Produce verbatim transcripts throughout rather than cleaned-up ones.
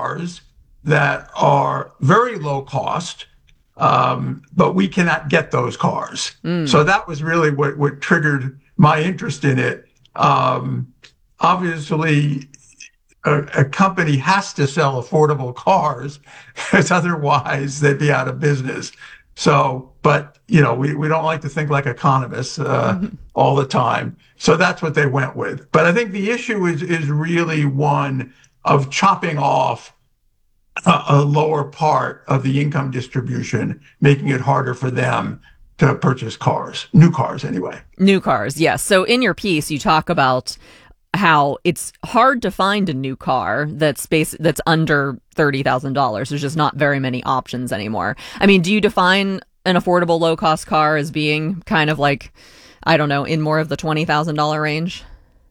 cars that are very low cost, um, but we cannot get those cars. Mm. So that was really what, what triggered my interest in it. Um, obviously, a, a company has to sell affordable cars, because otherwise they'd be out of business. So, but, you know, we, we don't like to think like economists uh, mm-hmm. all the time. So that's what they went with. But I think the issue is, is really one of chopping off a, a lower part of the income distribution, making it harder for them to purchase cars, new cars anyway. New cars, yes. So in your piece, you talk about how it's hard to find a new car that's base, that's under thirty thousand dollars. There's just not very many options anymore. I mean, do you define an affordable low-cost car as being kind of like, I don't know, in more of the twenty thousand dollars range?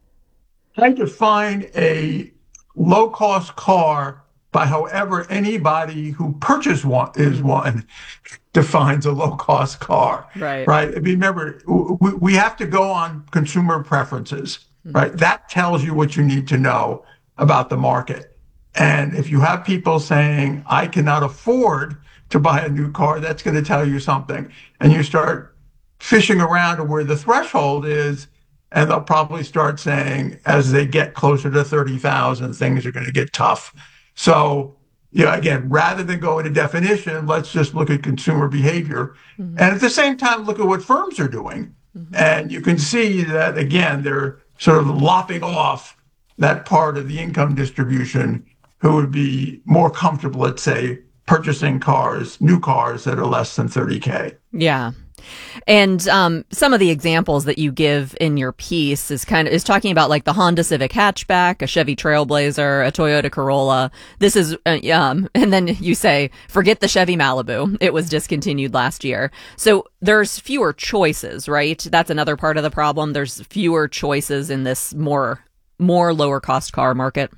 I define a low-cost car by however anybody who purchased one is one defines a low-cost car. Right. Right. I mean, remember, we, we have to go on consumer preferences. Right. That tells you what you need to know about the market. And if you have people saying, I cannot afford to buy a new car, that's going to tell you something. And you start fishing around to where the threshold is, and they'll probably start saying, as they get closer to thirty thousand, things are going to get tough. So, you know, again, rather than go into definition, let's just look at consumer behavior. Mm-hmm. And at the same time, look at what firms are doing. Mm-hmm. And you can see that, again, they're sort of lopping off that part of the income distribution who would be more comfortable, let's say, purchasing cars, new cars that are less than thirty K. Yeah. And um, some of the examples that you give in your piece is kind of is talking about like the Honda Civic hatchback, a Chevy Trailblazer, a Toyota Corolla. This is, uh, um, and then you say, forget the Chevy Malibu. It was discontinued last year. So there's fewer choices, right? That's another part of the problem. There's fewer choices in this more, more lower cost car market.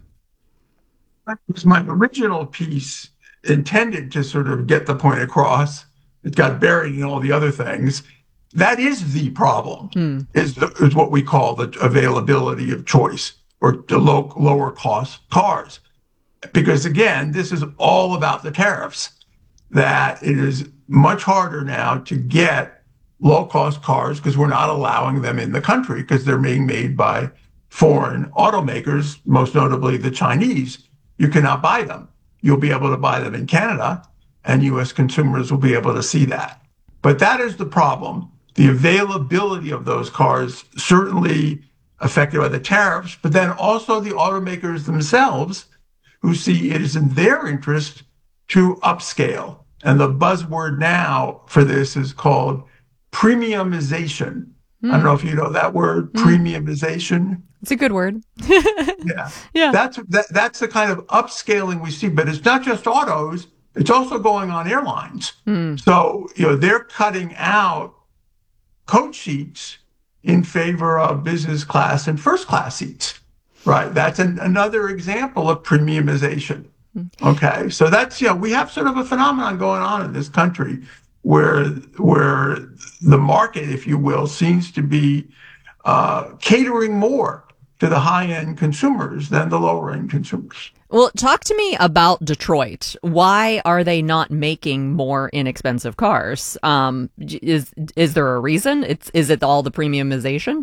That was my original piece intended to sort of get the point across. It got buried in all the other things. That is the problem, mm. is, the, is what we call the availability of choice, or the low, lower cost cars. Because again, this is all about the tariffs, that it is much harder now to get low cost cars because we're not allowing them in the country because they're being made by foreign automakers, most notably the Chinese. You cannot buy them. You'll be able to buy them in Canada, and U S consumers will be able to see that. But that is the problem. The availability of those cars certainly affected by the tariffs, but then also the automakers themselves, who see it is in their interest to upscale. And the buzzword now for this is called premiumization. Mm. I don't know if you know that word, mm. premiumization. It's a good word. yeah. Yeah. That's, that, that's the kind of upscaling we see, but it's not just autos. It's also going on airlines. Mm. So, you know, they're cutting out coach seats in favor of business class and first class seats, right? That's an, another example of premiumization. Mm. Okay. So that's, you know, we have sort of a phenomenon going on in this country where, where the market, if you will, seems to be uh, catering more to the high-end consumers than the lower-end consumers. Well, talk to me about Detroit. Why are they not making more inexpensive cars? Um, is is there a reason? It's is it all the premiumization?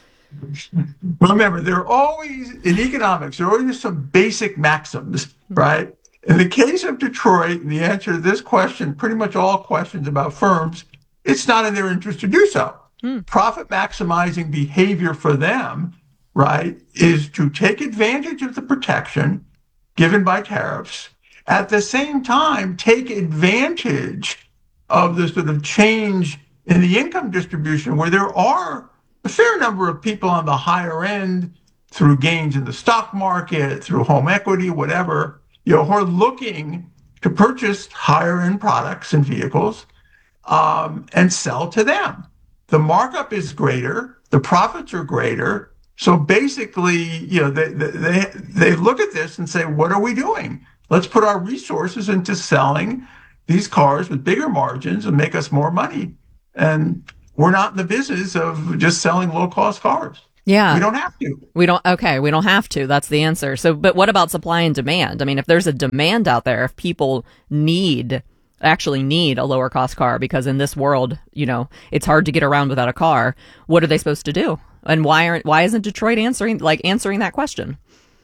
Remember, there are always, in economics, there are always some basic maxims, right? In the case of Detroit, the answer to this question, pretty much all questions about firms, it's not in their interest to do so. Hmm. Profit maximizing behavior for them, right, is to take advantage of the protection given by tariffs, at the same time take advantage of the sort of change in the income distribution where there are a fair number of people on the higher end through gains in the stock market, through home equity, whatever, you know, who are looking to purchase higher end products and vehicles um, and sell to them. The markup is greater, the profits are greater. So basically, you know, they, they they look at this and say, what are we doing? Let's put our resources into selling these cars with bigger margins and make us more money. And we're not in the business of just selling low-cost cars. Yeah. We don't have to. We don't, okay, we don't have to. That's the answer. So, but what about supply and demand? I mean, if there's a demand out there, if people need, actually need a lower cost car, because in this world, you know, it's hard to get around without a car, what are they supposed to do? And why aren't, why isn't Detroit answering, like answering that question?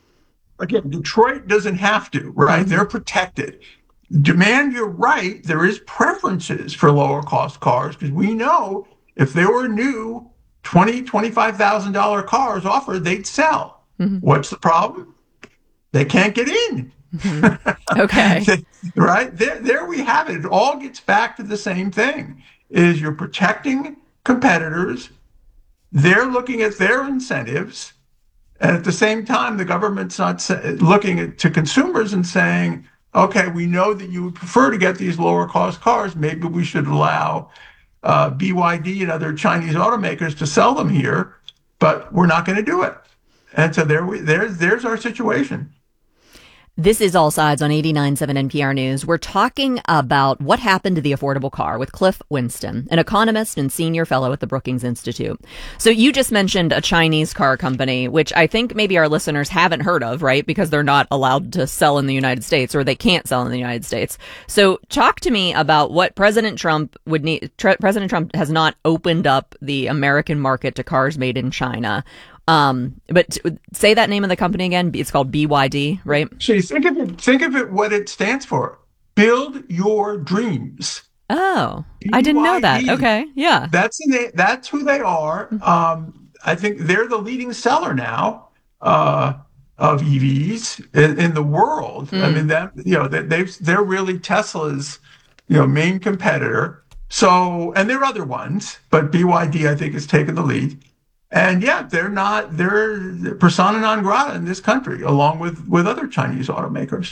Again, Detroit doesn't have to, right? Mm-hmm. They're protected. Demand, you're right. There is preferences for lower cost cars because we know if there were new twenty thousand dollars, twenty-five thousand dollars cars offered, they'd sell. Mm-hmm. What's the problem? They can't get in. Mm-hmm. Okay. Right? There, there we have it. It all gets back to the same thing, is you're protecting competitors. They're looking at their incentives. And at the same time, the government's not say, looking at, to consumers and saying, okay, we know that you would prefer to get these lower cost cars. Maybe we should allow uh, B Y D and other Chinese automakers to sell them here, but we're not going to do it. And so there we, there's, there's our situation. This is All Sides on eighty-nine point seven N P R News. We're talking about what happened to the affordable car with Cliff Winston, an economist and senior fellow at the Brookings Institute. So you just mentioned a Chinese car company, which I think maybe our listeners haven't heard of, right? Because they're not allowed to sell in the United States, or they can't sell in the United States. So talk to me about what President Trump would need. Tre- President Trump has not opened up the American market to cars made in China. Um, but t- say that name of the company again. It's called B Y D, right? See, think of it, think of it, what it stands for. Build your dreams. Oh, B Y D. I didn't know that. Okay. Yeah. That's, the, that's who they are. Um, I think they're the leading seller now, uh, of E Vs in, in the world. Mm. I mean, that, you know, they, they've, they're really Tesla's, you know, main competitor. So, and there are other ones, but B Y D, I think, has taken the lead. And yeah, they're not, they're persona non grata in this country, along with, with other Chinese automakers.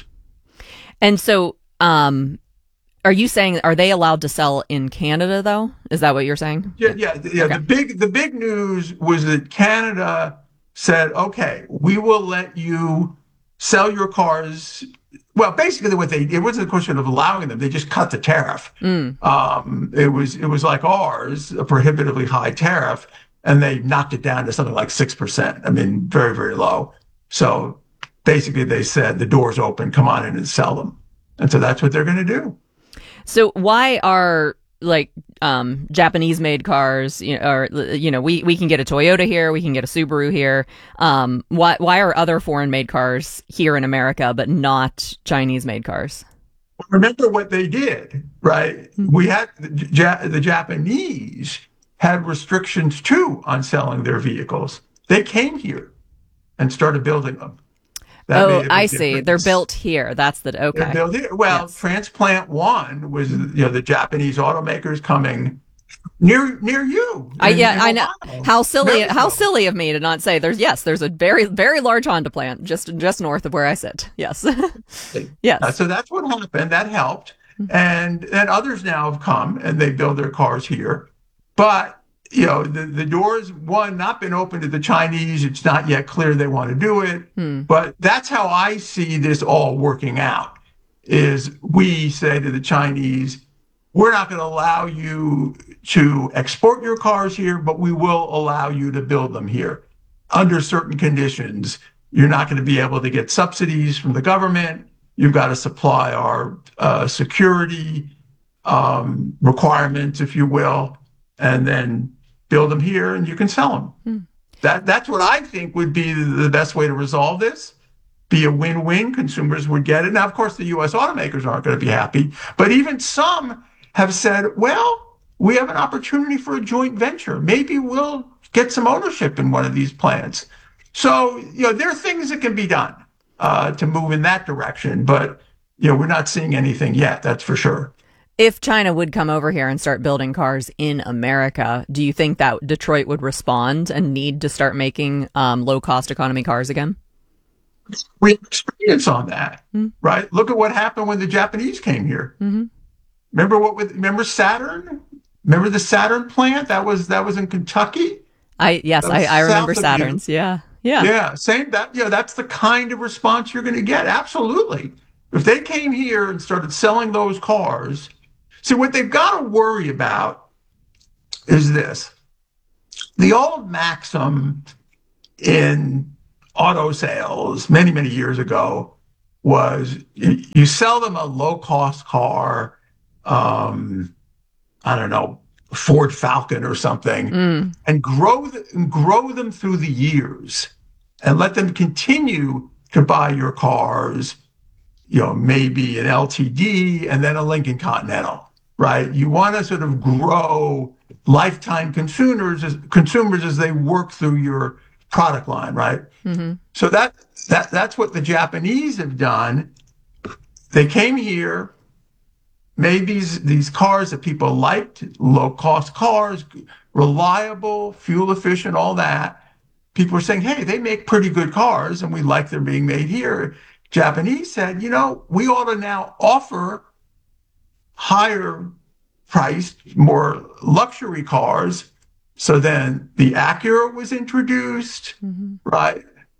And so, um, are you saying, are they allowed to sell in Canada though? Is that what you're saying? Yeah, yeah, yeah. Okay. The big, the big news was that Canada said, okay, we will let you sell your cars. Well, basically what they, it wasn't a question of allowing them. They just cut the tariff. Mm. Um, it was, it was like ours, a prohibitively high tariff. And they knocked it down to something like six percent. I mean, very, very low. So basically they said, the door's open, come on in and sell them. And so that's what they're going to do. So why are like um, Japanese made cars, you know, or, you know, we, we can get a Toyota here, we can get a Subaru here. Um, why, why are other foreign made cars here in America, but not Chinese made cars? Remember what they did, right? Mm-hmm. We had the, the Japanese had restrictions too on selling their vehicles. They came here and started building them. That oh, I see. They're built here. That's the okay. They're built here. Well, yes. Transplant One was, you know, the Japanese automakers coming near near you. I in, yeah, in I know. How silly! Mexico. How silly of me to not say. There's yes. There's a very very large Honda plant just just north of where I sit. Yes. Yes. Uh, so that's what happened. That helped, mm-hmm. and and others now have come and they build their cars here. But, you know, the, the door's, one, not been open to the Chinese. It's not yet clear they want to do it. Hmm. But that's how I see this all working out, is we say to the Chinese, we're not going to allow you to export your cars here, but we will allow you to build them here. Under certain conditions, you're not going to be able to get subsidies from the government. You've got to supply our uh, security um, requirements, if you will, and then build them here and you can sell them. Hmm. That That's what I think would be the best way to resolve this. Be a win-win. Consumers would get it. Now, of course, the U S automakers aren't going to be happy, but even some have said, well, we have an opportunity for a joint venture. Maybe we'll get some ownership in one of these plants. So, you know, there are things that can be done uh, to move in that direction, but, you know, we're not seeing anything yet, that's for sure. If China would come over here and start building cars in America, do you think that Detroit would respond and need to start making um, low-cost economy cars again? We have experience on that, mm-hmm. right? Look at what happened when the Japanese came here. Mm-hmm. Remember what? With, remember Saturn? Remember the Saturn plant? That was that was in Kentucky. I yes, I, I remember Saturn's. Yeah, yeah, yeah. Same that. Yeah, that's the kind of response you're going to get. Absolutely. If they came here and started selling those cars. See, what they've got to worry about is this. The old maxim in auto sales many, many years ago was you, you sell them a low cost car, um, I don't know, Ford Falcon or something, mm. and grow the, and grow them through the years and let them continue to buy your cars, you know, maybe an L T D and then a Lincoln Continental, right? You want to sort of grow lifetime consumers as, consumers as they work through your product line, right? Mm-hmm. So that that that's what the Japanese have done. They came here, made these these cars that people liked, low cost cars, reliable, fuel efficient, all that. People were saying, hey, they make pretty good cars and we like they're being made here. Japanese said, you know, we ought to now offer higher priced, more luxury cars. So then the Acura was introduced, mm-hmm. right?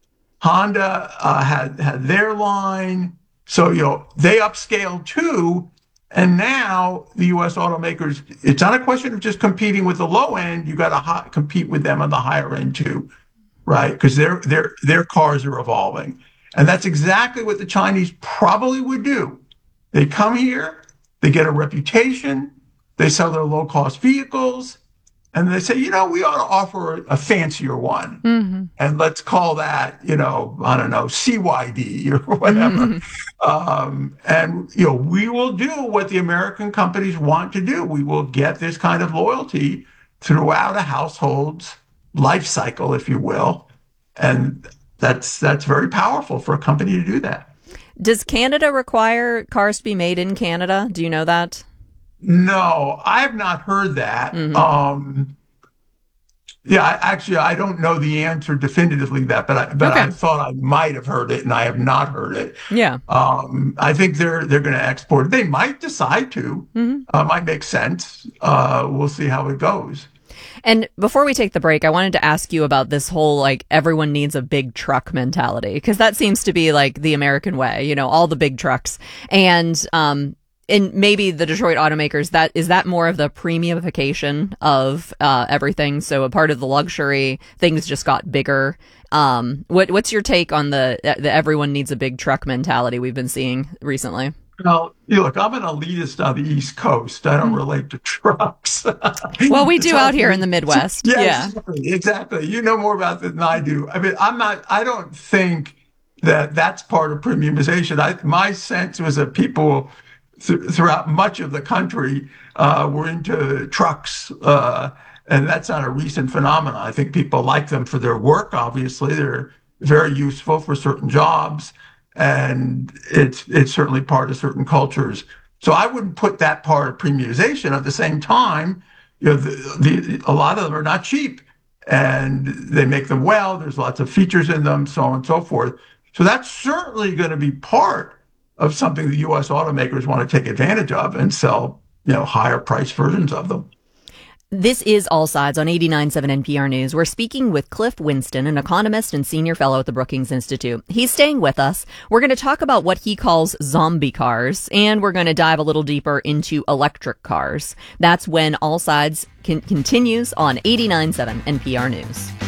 Honda uh, had had their line. So, you know, they upscaled too. And now the U S automakers, it's not a question of just competing with the low end. You got to hi- compete with them on the higher end too, right? Because their their their cars are evolving. And that's exactly what the Chinese probably would do. They come here, they get a reputation, they sell their low-cost vehicles, and they say, you know, we ought to offer a fancier one. Mm-hmm. And let's call that, you know, I don't know, C Y D or whatever. Mm-hmm. Um, and, you know, we will do what the American companies want to do. We will get this kind of loyalty throughout a household's life cycle, if you will. And that's that's very powerful for a company to do that. Does Canada require cars to be made in Canada? Do you know that? No, I have not heard that. Mm-hmm. Um, yeah, I, actually, I don't know the answer definitively to that, but I, but okay. I thought I might have heard it, and I have not heard it. Yeah, um, I think they're they're going to export. They might decide to. Mm-hmm. Uh, might make sense. Uh, we'll see how it goes. And before we take the break, I wanted to ask you about this whole, like, everyone needs a big truck mentality, because that seems to be like the American way, you know, all the big trucks. And, um, and maybe the Detroit automakers, that is that more of the premiumification of, uh, everything. So a part of the luxury, things just got bigger. Um, what, what's your take on the, the everyone needs a big truck mentality we've been seeing recently? Well, you look, I'm an elitist on the East Coast. I don't mm. relate to trucks. Well, we do out here in the Midwest. Yes, yeah, exactly, exactly. You know more about that than I do. I mean, I'm not, I don't think that that's part of premiumization. I, my sense was that people th- throughout much of the country uh, were into trucks. Uh, and that's not a recent phenomenon. I think people like them for their work, obviously. They're very useful for certain jobs. And it's it's certainly part of certain cultures. So I wouldn't put that part of premiumization. At the same time, you know, the, the, a lot of them are not cheap, and they make them well. There's lots of features in them, so on and so forth. So that's certainly going to be part of something the U S automakers want to take advantage of and sell, you know, higher price versions of them. This is All Sides on eighty-nine point seven N P R News. We're speaking with Cliff Winston, an economist and senior fellow at the Brookings Institute. He's staying with us. We're going to talk about what he calls zombie cars, and we're going to dive a little deeper into electric cars. That's when All Sides con- continues on eighty-nine point seven N P R News.